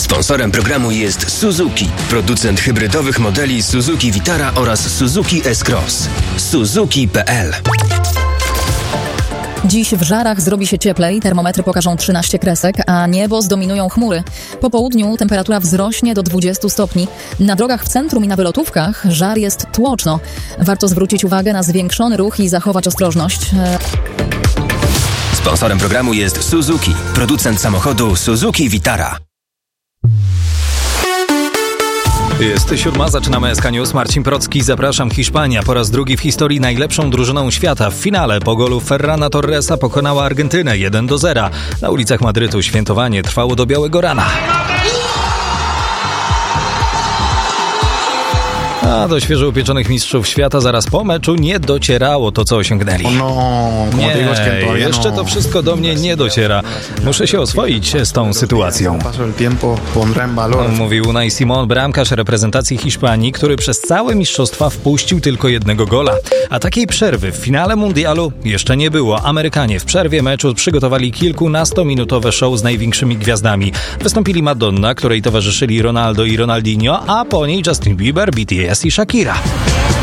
Sponsorem programu jest Suzuki, producent hybrydowych modeli Suzuki Vitara oraz Suzuki S-Cross. Suzuki.pl. Dziś w Żarach zrobi się cieplej, termometry pokażą 13 kresek, a niebo zdominują chmury. Po południu temperatura wzrośnie do 20 stopni. Na drogach w centrum i na wylotówkach Żar jest tłoczno. Warto zwrócić uwagę na zwiększony ruch i zachować ostrożność. Sponsorem programu jest Suzuki, producent samochodu Suzuki Vitara. Jest 7, zaczynamy SK News. Marcin Procki, zapraszam. Hiszpania po raz drugi w historii najlepszą drużyną świata. W finale po golu Ferrana Torresa pokonała Argentynę 1-0. Na ulicach Madrytu świętowanie trwało do białego rana. A do świeżo upieczonych mistrzów świata zaraz po meczu nie docierało to, co osiągnęli. Nie, jeszcze to wszystko do mnie nie dociera. Muszę się oswoić z tą sytuacją. Mówił Unai Simón, bramkarz reprezentacji Hiszpanii, który przez całe mistrzostwa wpuścił tylko jednego gola. A takiej przerwy w finale mundialu jeszcze nie było. Amerykanie w przerwie meczu przygotowali kilkunastominutowe show z największymi gwiazdami. Wystąpili Madonna, której towarzyszyli Ronaldo i Ronaldinho, a po niej Justin Bieber, BTS i Shakira.